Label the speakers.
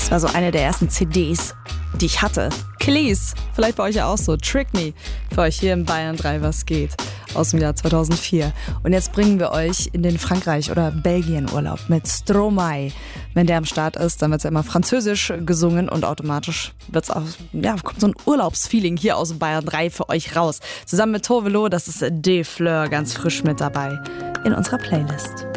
Speaker 1: Das war so eine der ersten CDs, die ich hatte. Kelis, vielleicht bei euch ja auch so. Trick Me, für euch hier in Bayern 3, was geht, aus dem Jahr 2004. Und jetzt bringen wir euch in den Frankreich- oder Belgien-Urlaub mit Stromae. Wenn der am Start ist, dann wird es ja immer französisch gesungen und automatisch wird's auch, kommt so ein Urlaubsfeeling hier aus Bayern 3 für euch raus. Zusammen mit Tove Lo, das ist Des Fleurs, ganz frisch mit dabei in unserer Playlist.